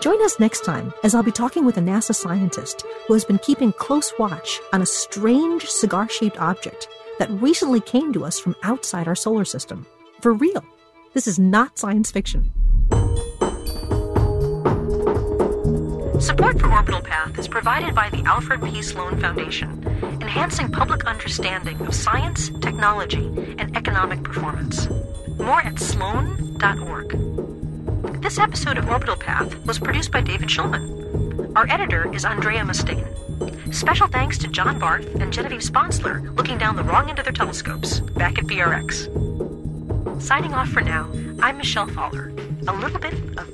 Join us next time as I'll be talking with a NASA scientist who has been keeping close watch on a strange cigar-shaped object that recently came to us from outside our solar system. For real. This is not science fiction. Support for Orbital Path is provided by the Alfred P. Sloan Foundation, enhancing public understanding of science, technology, and economic performance. More at sloan.org. This episode of Orbital Path was produced by David Schulman. Our editor is Andrea Mustaine. Special thanks to John Barth and Genevieve Sponsler looking down the wrong end of their telescopes back at BRX. Signing off for now, I'm Michelle Faller. A little bit of